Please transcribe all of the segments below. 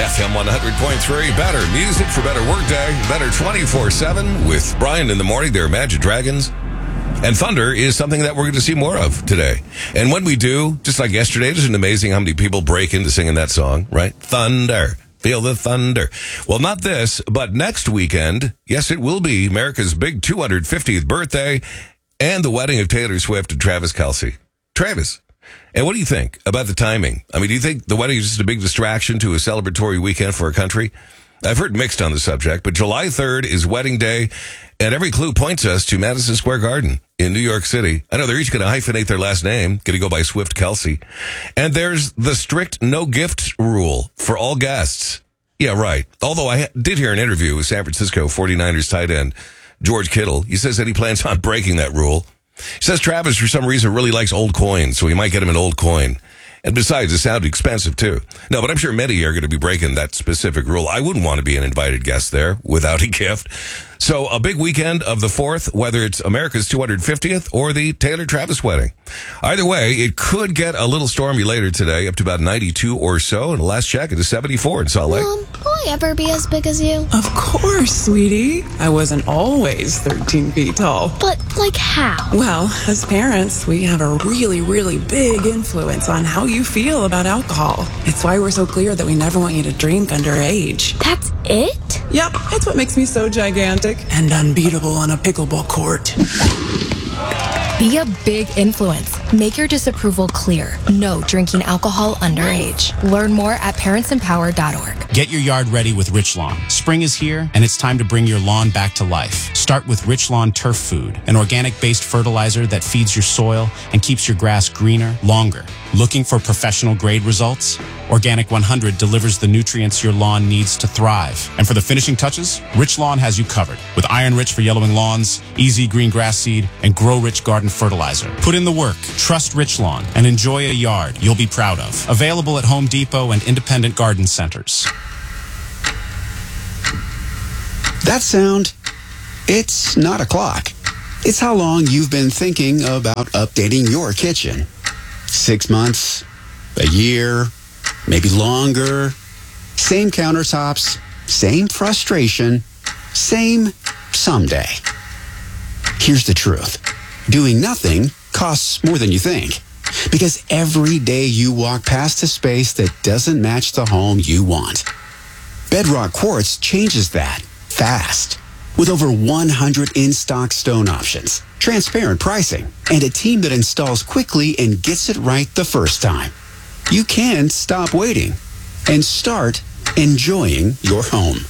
FM 100.3. Better music for better workday. Better 24/7 with Brian in the morning. They're Imagine Dragons. And thunder is something that we're going to see more of today. And when we do, just like yesterday, isn't it amazing how many people break into singing that song, right? Thunder. Feel the thunder. Well, not this, but next weekend, yes, it will be America's big 250th birthday and the wedding of Taylor Swift and Travis Kelce. Travis, and what do you think about the timing? I mean, do you think the wedding is just a big distraction to a celebratory weekend for a country? I've heard mixed on the subject, but July 3rd is wedding day, and every clue points us to Madison Square Garden in New York City. I know they're each going to hyphenate their last name, going to go by Swift Kelce. And there's the strict no gift rule for all guests. Yeah, right. Although I did hear an interview with San Francisco 49ers tight end George Kittle. He says that he plans on breaking that rule. He says Travis, for some reason, really likes old coins, so he might get him an old coin. And besides, it sounded expensive, too. No, but I'm sure many are going to be breaking that specific rule. I wouldn't want to be an invited guest there without a gift. So a big weekend of the 4th, whether it's America's 250th or the Taylor-Travis wedding. Either way, it could get a little stormy later today, up to about 92 or so. And the last check, it is 74 in Salt Lake. Mom, will I ever be as big as you? Of course, sweetie. I wasn't always 13 feet tall. But, like, how? Well, as parents, we have a really, really big influence on how you feel about alcohol. It's why we're so clear that we never want you to drink underage. That's it? Yep, it's what makes me so gigantic and unbeatable on a pickleball court. Be a big influence. Make your disapproval clear. No drinking alcohol underage. Learn more at parentsempower.org. Get your yard ready with Rich Lawn. Spring is here, and it's time to bring your lawn back to life. Start with Rich Lawn Turf Food, an organic-based fertilizer that feeds your soil and keeps your grass greener, longer. Looking for professional-grade results? Organic 100 delivers the nutrients your lawn needs to thrive. And for the finishing touches, Rich Lawn has you covered with Iron Rich for yellowing lawns, Easy Green Grass Seed, and Grow Rich Garden Fertilizer. Put in the work, trust Rich Lawn, and enjoy a yard you'll be proud of. Available at Home Depot and independent garden centers. That sound, it's not a clock. It's how long you've been thinking about updating your kitchen. 6 months, a year, maybe longer. Same countertops, same frustration, same someday. Here's the truth. Doing nothing costs more than you think. Because every day you walk past a space that doesn't match the home you want. Bedrock Quartz changes that fast. With over 100 in-stock stone options, transparent pricing, and a team that installs quickly and gets it right the first time. You can stop waiting and start enjoying your home.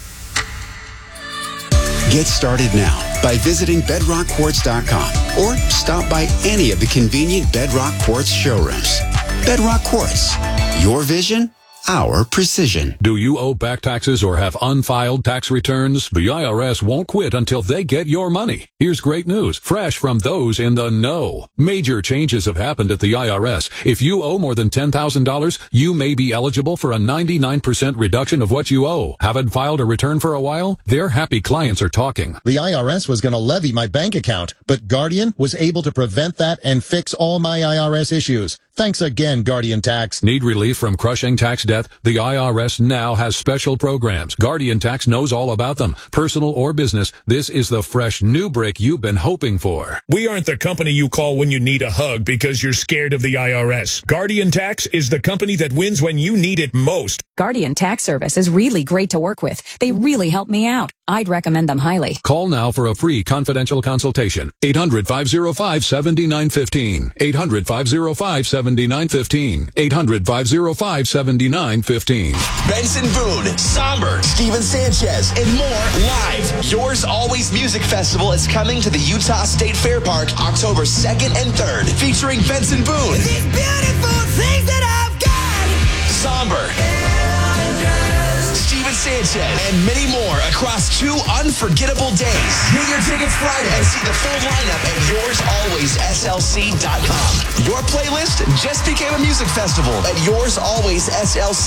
Get started now by visiting bedrockquartz.com or stop by any of the convenient Bedrock Quartz showrooms. Bedrock Quartz, your vision, our precision. Do you owe back taxes or have unfiled tax returns? The IRS won't quit until they get your money. Here's great news, fresh from those in the know. Major changes have happened at the IRS. If you owe more than $10,000, you may be eligible for a 99% reduction of what you owe. Haven't filed a return for a while? Their happy clients are talking. The IRS was going to levy my bank account, but Guardian was able to prevent that and fix all my IRS issues. Thanks again, Guardian Tax. Need relief from crushing tax debt? The IRS now has special programs. Guardian Tax knows all about them. Personal or business, this is the fresh new break you've been hoping for. We aren't the company you call when you need a hug because you're scared of the IRS. Guardian Tax is the company that wins when you need it most. Guardian Tax Service is really great to work with. They really help me out. I'd recommend them highly. Call now for a free confidential consultation. 800-505-7915. 800-505-7915. 800-505-7915. Benson Boone, Somber, Steven Sanchez, and more live. Yours Always Music Festival is coming to the Utah State Fair Park October 2nd and 3rd, featuring Benson Boone. These beautiful things that I've got. Somber. Steven Sanchez, and many more across 2 unforgettable days. Get your tickets Friday and see the full lineup at yoursalwayslc.com. Your playlist just became a music festival at yoursalwayslc.com.